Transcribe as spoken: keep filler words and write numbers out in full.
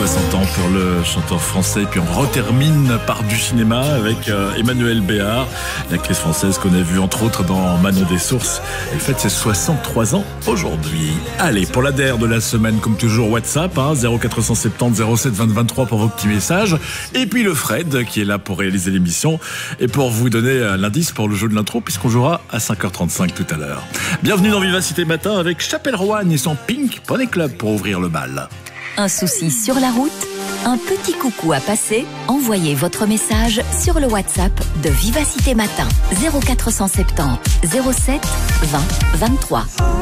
soixante ans pour le chanteur français. Et puis on retermine par du cinéma avec euh, Emmanuelle Béard, l'actrice française qu'on a vue entre autres dans Manon des Sources. Elle fête ses soixante-trois ans aujourd'hui. Allez, pour la D R de la semaine, comme toujours, WhatsApp, hein, zéro quatre cent soixante-dix zéro sept vingt vingt-trois pour vos petits messages. Et puis le Fred qui est là pour réaliser l'émission et pour vous donner l'indice pour le jeu de l'intro, puisqu'on jouera à cinq heures trente-cinq tout à l'heure. Bienvenue dans Vivacité Matin avec Chapelle-Roanne et son Pink Poney Club pour ouvrir le bal. Un souci sur la route, un petit coucou à passer, envoyez votre message sur le WhatsApp de Vivacité Matin zéro quatre cent soixante-dix zéro sept vingt vingt-trois.